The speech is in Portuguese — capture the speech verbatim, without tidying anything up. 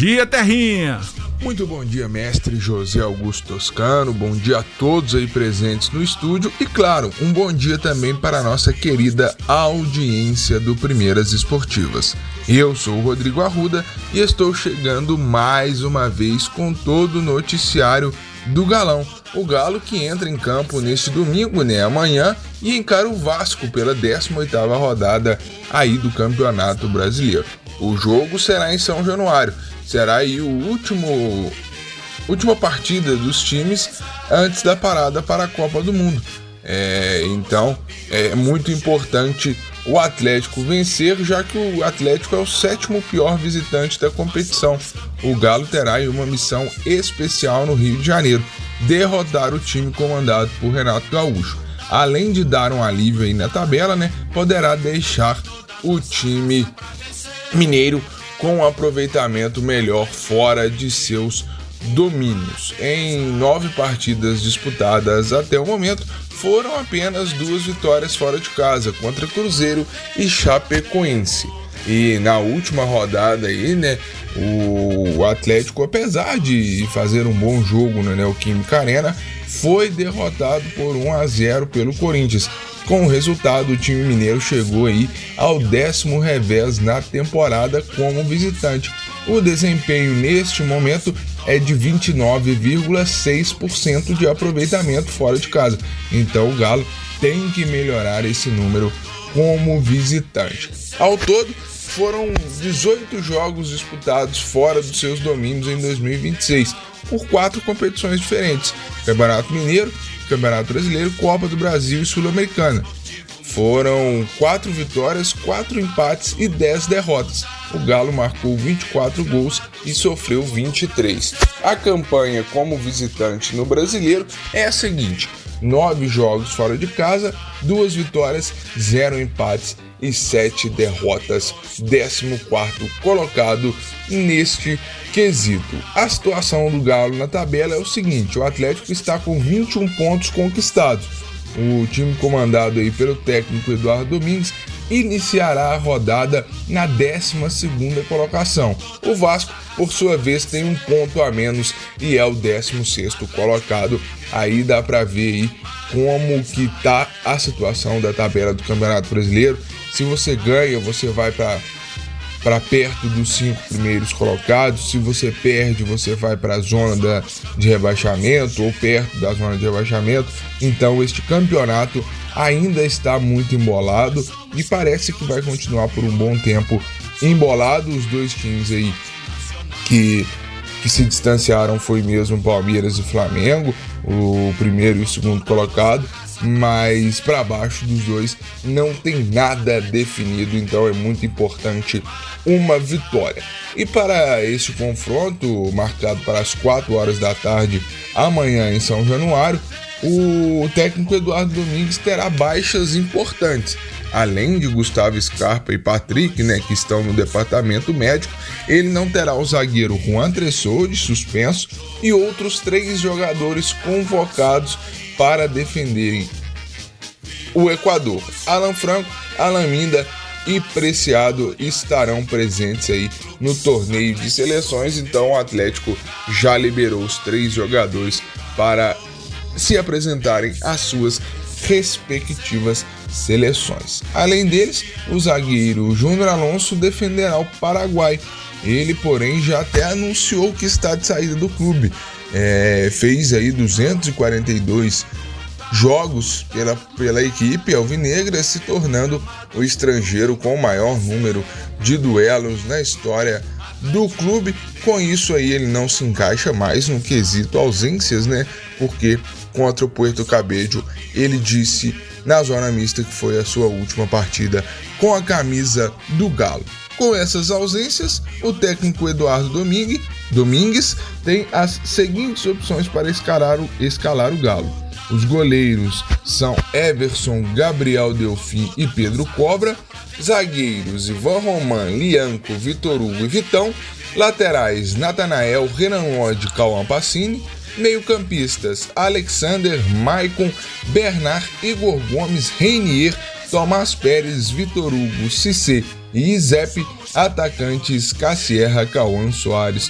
dia, Terrinha! Muito bom dia, mestre José Augusto Toscano, bom dia a todos aí presentes no estúdio e, claro, um bom dia também para a nossa querida audiência do Primeiras Esportivas. Eu sou o Rodrigo Arruda e estou chegando mais uma vez com todo o noticiário do Galão. O Galo que entra em campo neste domingo, né, amanhã, e encara o Vasco pela décima oitava rodada aí do Campeonato Brasileiro. O jogo será em São Januário. Será aí o último última partida dos times antes da parada para a Copa do Mundo. É, então é muito importante o Atlético vencer, já que o Atlético é o sétimo pior visitante da competição. O Galo terá aí uma missão especial no Rio de Janeiro: derrotar o time comandado por Renato Gaúcho. Além de dar um alívio aí na tabela, né, poderá deixar o time mineiro com um aproveitamento melhor fora de seus domínios. Em nove partidas disputadas até o momento, foram apenas duas vitórias fora de casa, contra Cruzeiro e Chapecoense. E na última rodada aí, né, o Atlético, apesar de fazer um bom jogo na Neoquímica Arena, foi derrotado por um a zero pelo Corinthians. Com o resultado, o time mineiro chegou aí ao décimo revés na temporada como visitante. O desempenho neste momento é de vinte e nove vírgula seis por cento de aproveitamento fora de casa. Então o Galo tem que melhorar esse número como visitante. Ao todo, foram dezoito jogos disputados fora dos seus domínios em dois mil e vinte e seis, por quatro competições diferentes: Campeonato Mineiro, Campeonato Brasileiro, Copa do Brasil e Sul-Americana. Foram quatro vitórias, quatro empates e dez derrotas. O Galo marcou vinte e quatro gols e sofreu vinte e três. A campanha como visitante no Brasileiro é a seguinte: nove jogos fora de casa, duas vitórias, zero empates e sete derrotas. décimo quarto colocado neste quesito. A situação do Galo na tabela é o seguinte: o Atlético está com vinte e um pontos conquistados. O time comandado aí pelo técnico Eduardo Domingues iniciará a rodada na décima segunda colocação. O Vasco, por sua vez, tem um ponto a menos e é o décimo sexto colocado. Aí dá para ver aí como que tá a situação da tabela do Campeonato Brasileiro. Se você ganha, você vai para para perto dos cinco primeiros colocados. Se você perde, você vai para a zona da, de rebaixamento ou perto da zona de rebaixamento. Então este campeonato ainda está muito embolado e parece que vai continuar por um bom tempo embolado. Os dois times aí que, que se distanciaram foi mesmo Palmeiras e Flamengo, o primeiro e o segundo colocado. Mas para baixo dos dois não tem nada definido, então é muito importante uma vitória. E para este confronto, marcado para as quatro horas da tarde amanhã em São Januário, o técnico Eduardo Domingues terá baixas importantes. Além de Gustavo Scarpa e Patrick, né, que estão no departamento médico, ele não terá o zagueiro Juan Tressoldi suspenso e outros três jogadores convocados para defenderem o Equador. Alan Franco, Alan Minda e Preciado estarão presentes aí no torneio de seleções. Então o Atlético já liberou os três jogadores para se apresentarem às suas respectivas seleções. Além deles, o zagueiro Júnior Alonso defenderá o Paraguai. Ele, porém, já até anunciou que está de saída do clube. É, fez aí duzentos e quarenta e dois jogos pela, pela equipe alvinegra, se tornando o estrangeiro com o maior número de duelos na história do clube. Com isso aí ele não se encaixa mais no quesito ausências, né? Porque contra o Puerto Cabello ele disse na zona mista que foi a sua última partida com a camisa do Galo. Com essas ausências, o técnico Eduardo Domingues, Domingues tem as seguintes opções para escalar o, escalar o Galo. Os goleiros são Everson, Gabriel Delfim e Pedro Cobra. Zagueiros: Ivan Roman, Lianco, Vitor Hugo e Vitão. Laterais: Natanael, Renan Lodge, Cauã Pacini. Meio-campistas: Alexander, Maicon, Bernard, Igor Gomes, Reinier, Tomás Pérez, Vitor Hugo, Cissé e Izep. Atacantes: Cassierra, Cauã Soares,